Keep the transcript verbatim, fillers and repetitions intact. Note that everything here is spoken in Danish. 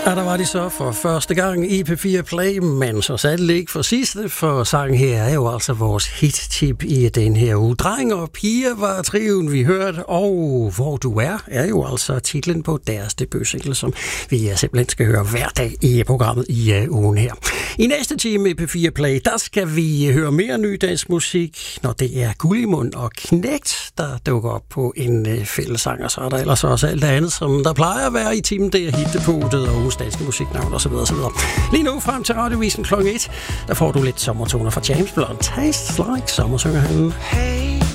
Ja, der var de så for første gang i P fire Play, men så sandelig ikke for sidste, for sangen her er jo altså vores hit-tip i den her uge. Dreng og piger var triven, vi hørte, og Hvor du er, er jo altså titlen på deres debutsingle, som vi simpelthen skal høre hver dag i programmet i uh, ugen her. I næste time i P fire Play, der skal vi høre mere ny dansk musik, når det er Gullimund og Knægt, der dukker op på en uh, fællesang, og så er der ellers også alt det andet, som der plejer at være i timen, det er hittepunktet og ugens danske musiknavn osv. osv. Lige nu frem til radiovisen klokken et, der får du lidt sommertoner fra James Blunt. Tastes like sommer, synger han. Hey.